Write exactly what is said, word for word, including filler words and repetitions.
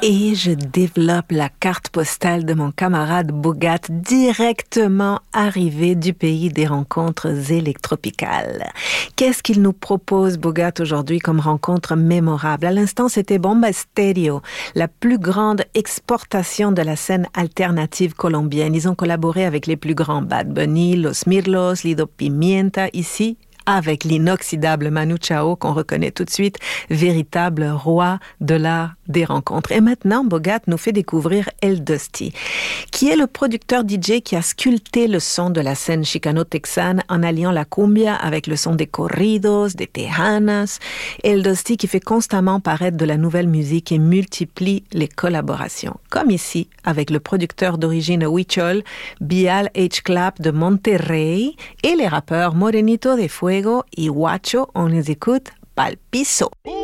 Et je développe la carte postale de mon camarade Bogat, directement arrivé du pays des rencontres électropicales. Qu'est-ce qu'il nous propose, Bogat, aujourd'hui comme rencontre mémorable? À l'instant, c'était Bomba Estéreo, la plus grande exportation de la scène alternative colombienne. Ils ont collaboré avec les plus grands, Bad Bunny, Los Mirlos, Lido Pimienta, ici, avec l'inoxydable Manu Chao, qu'on reconnaît tout de suite, véritable roi de l'art des rencontres. Et maintenant, Bogat nous fait découvrir El Dusty, qui est le producteur D J qui a sculpté le son de la scène chicano-texane en alliant la cumbia avec le son des corridos, des tejanas. El Dusty qui fait constamment paraître de la nouvelle musique et multiplie les collaborations. Comme ici, avec le producteur d'origine huichol, Bial H. Clap de Monterrey, et les rappeurs Morenito de Fuego y Huacho, on les écoute pal piso.